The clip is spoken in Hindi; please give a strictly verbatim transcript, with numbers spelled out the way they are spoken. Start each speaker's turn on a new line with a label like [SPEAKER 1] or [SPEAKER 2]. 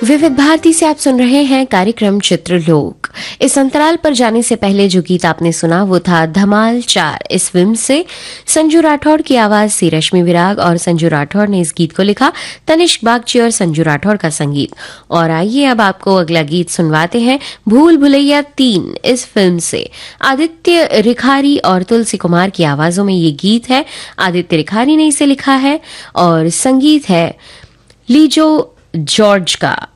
[SPEAKER 1] विविध भारती से आप सुन रहे हैं कार्यक्रम चित्रलोक। इस अंतराल पर जाने से पहले जो गीत आपने सुना वो था धमाल चार। इस फिल्म से संजू राठौड़ की आवाज सी रश्मि विराग और संजू राठौड़ ने इस गीत को लिखा, तनिष्क बागची और संजू राठौड़ का संगीत। और आइए अब आपको अगला गीत सुनवाते हैं भूल भुलैया तीन। इस फिल्म से आदित्य रिखारी और तुलसी कुमार की आवाजों में ये गीत है। आदित्य रिखारी ने इसे लिखा है और संगीत है लीजो जॉर्ज का।